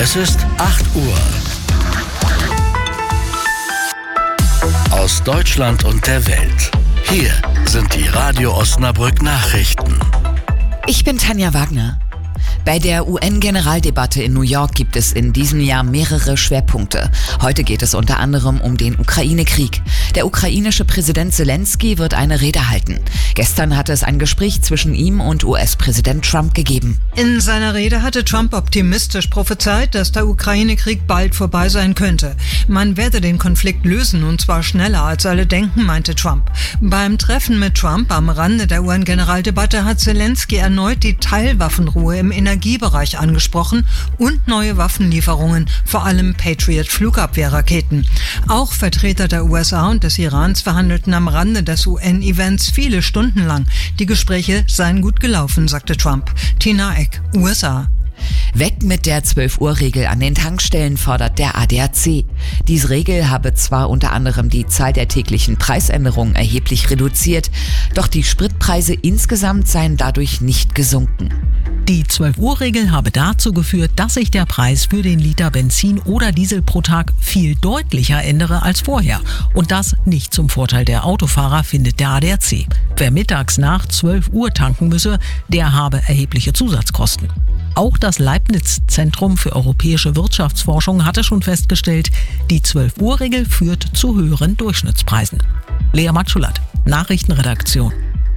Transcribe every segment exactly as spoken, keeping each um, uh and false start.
Es ist acht Uhr. Aus Deutschland und der Welt. Hier sind die Radio Osnabrück Nachrichten. Ich bin Tanja Wagner. Bei der U N-Generaldebatte in New York gibt es in diesem Jahr mehrere Schwerpunkte. Heute geht es unter anderem um den Ukraine-Krieg. Der ukrainische Präsident Zelensky wird eine Rede halten. Gestern hatte es ein Gespräch zwischen ihm und U S-Präsident Trump gegeben. In seiner Rede hatte Trump optimistisch prophezeit, dass der Ukraine-Krieg bald vorbei sein könnte. Man werde den Konflikt lösen, und zwar schneller als alle denken, meinte Trump. Beim Treffen mit Trump am Rande der U N-Generaldebatte hat Zelensky erneut die Teilwaffenruhe im Energiebereich angesprochen und neue Waffenlieferungen, vor allem Patriot-Flugabwehrraketen. Auch Vertreter der U S A und des Irans verhandelten am Rande des U N-Events viele Stunden lang. Die Gespräche seien gut gelaufen, sagte Trump. Tina Eck, U S A. Weg mit der zwölf-Uhr-Regel an den Tankstellen, fordert der A D A C. Diese Regel habe zwar unter anderem die Zahl der täglichen Preisänderungen erheblich reduziert, doch die Spritpreise insgesamt seien dadurch nicht gesunken. Die zwölf-Uhr-Regel habe dazu geführt, dass sich der Preis für den Liter Benzin oder Diesel pro Tag viel deutlicher ändere als vorher. Und das nicht zum Vorteil der Autofahrer, findet der A D A C. Wer mittags nach zwölf Uhr tanken müsse, der habe erhebliche Zusatzkosten. Auch das Leibniz-Zentrum für europäische Wirtschaftsforschung hatte schon festgestellt, die zwölf-Uhr-Regel führt zu höheren Durchschnittspreisen. Lea Matschulat, Nachrichtenredaktion.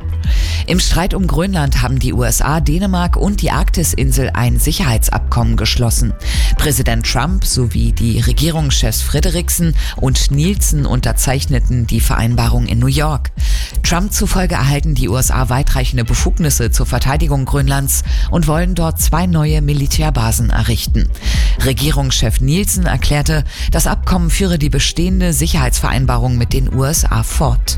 Im Streit um Grönland haben die U S A, Dänemark und die Arktisinsel ein Sicherheitsabkommen geschlossen. Präsident Trump sowie die Regierungschefs Frederiksen und Nielsen unterzeichneten die Vereinbarung in New York. Trump zufolge erhalten die U S A weitreichende Befugnisse zur Verteidigung Grönlands und wollen dort zwei neue Militärbasen errichten. Regierungschef Nielsen erklärte, das Abkommen führe die bestehende Sicherheitsvereinbarung mit den U S A fort.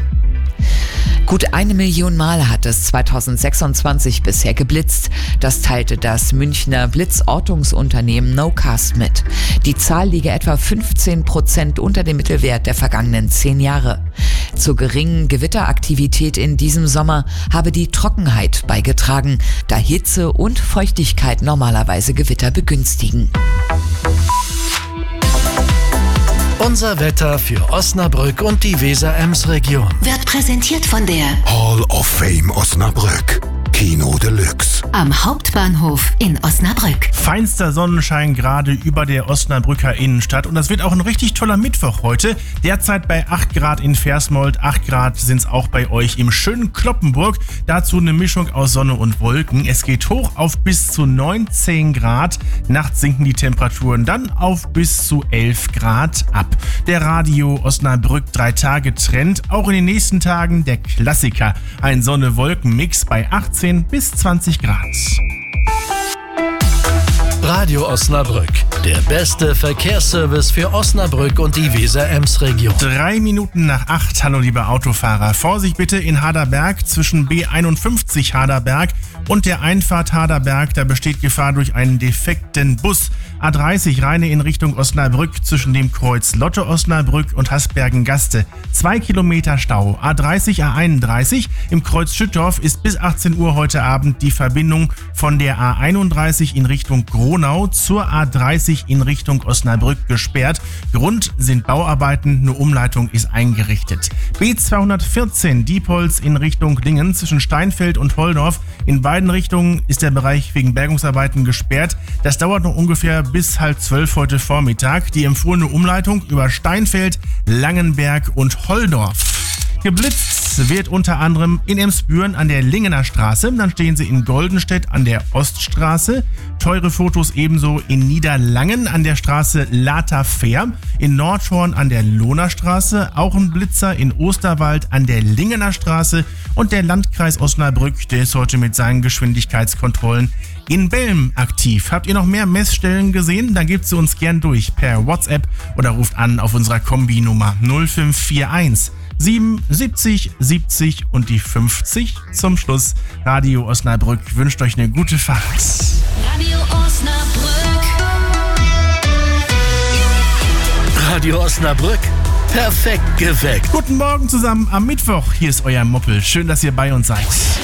Gut eine Million Mal hat es zweitausendsechsundzwanzig bisher geblitzt. Das teilte das Münchner Blitzortungsunternehmen Nocast mit. Die Zahl liege etwa fünfzehn Prozent unter dem Mittelwert der vergangenen zehn Jahre. Zur geringen Gewitteraktivität in diesem Sommer habe die Trockenheit beigetragen, da Hitze und Feuchtigkeit normalerweise Gewitter begünstigen. Unser Wetter für Osnabrück und die Weser-Ems-Region Wird präsentiert von der Hall of Fame Osnabrück. Kino Deluxe. Am Hauptbahnhof in Osnabrück. Feinster Sonnenschein gerade über der Osnabrücker Innenstadt. Und das wird auch ein richtig toller Mittwoch heute. Derzeit bei acht Grad in Versmold. acht Grad sind es auch bei euch im schönen Kloppenburg. Dazu eine Mischung aus Sonne und Wolken. Es geht hoch auf bis zu neunzehn Grad. Nachts sinken die Temperaturen dann auf bis zu elf Grad ab. Der Radio Osnabrück drei Tage Trend. Auch in den nächsten Tagen der Klassiker. Ein Sonne-Wolken-Mix bei achtzehn bis zwanzig Grad. Radio Osnabrück, der beste Verkehrsservice für Osnabrück und die Weser-Ems-Region. Drei Minuten nach acht, hallo liebe Autofahrer. Vorsicht bitte in Haderberg zwischen B einundfünfzig Haderberg und der Einfahrt Haderberg. Da besteht Gefahr durch einen defekten Bus. A dreißig Rheine in Richtung Osnabrück zwischen dem Kreuz Lotte Osnabrück und Hasbergen-Gaste. Zwei Kilometer Stau. A dreißig, A einunddreißig im Kreuz Schüttorf ist bis achtzehn Uhr heute Abend die Verbindung von der A einunddreißig in Richtung Gronau zur A dreißig in Richtung Osnabrück gesperrt. Grund sind Bauarbeiten, eine Umleitung ist eingerichtet. B zweihundertvierzehn Diepholz in Richtung Lingen zwischen Steinfeld und Holdorf. In beiden Richtungen ist der Bereich wegen Bergungsarbeiten gesperrt. Das dauert noch ungefähr bis halb zwölf heute Vormittag. Die empfohlene Umleitung über Steinfeld, Langenberg und Holdorf. Geblitzt wird unter anderem in Emsbüren an der Lingener Straße, dann stehen sie in Goldenstedt an der Oststraße, teure Fotos ebenso in Niederlangen an der Straße Laterfehr, in Nordhorn an der Lohner Straße, auch ein Blitzer in Osterwald an der Lingener Straße und der Landkreis Osnabrück, der ist heute mit seinen Geschwindigkeitskontrollen in Belm aktiv. Habt ihr noch mehr Messstellen gesehen? Dann gebt sie uns gern durch per WhatsApp oder ruft an auf unserer Kombi-Nummer null fünf vier eins siebenundsiebzig siebzig und die fünfzig zum Schluss. Radio Osnabrück wünscht euch eine gute Fahrt. Radio Osnabrück. Radio Osnabrück, perfekt geweckt. Guten Morgen zusammen am Mittwoch. Hier ist euer Moppel. Schön, dass ihr bei uns seid.